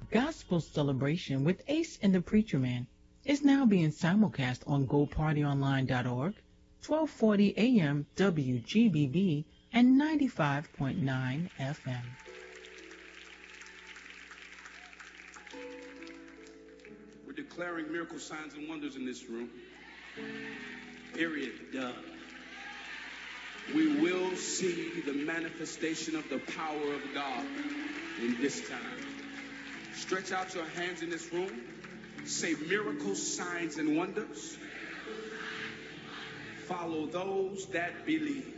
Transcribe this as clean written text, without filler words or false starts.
Gospel Celebration with Ace and the Preacher Man is now being simulcast on GoPartyOnline.org, 1240 AM WGBB, and 95.9 FM. We're declaring miracle signs and wonders in this room. Period. Duh. We will see the manifestation of the power of God in this time. Stretch out your hands in this room. Say miracles, signs, and wonders. Follow those that believe.